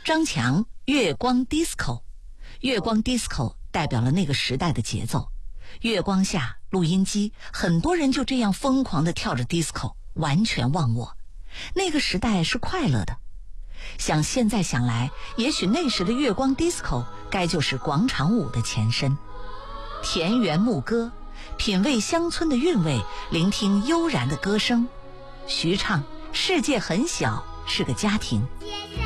张强月光 disco， 月光 disco 代表了那个时代的节奏。月光下，录音机，很多人就这样疯狂地跳着 disco， 完全忘我。那个时代是快乐的。想现在想来，也许那时的月光 disco 该就是广场舞的前身。田园牧歌，品味乡村的韵味，聆听悠然的歌声。徐畅，世界很小，是个家庭。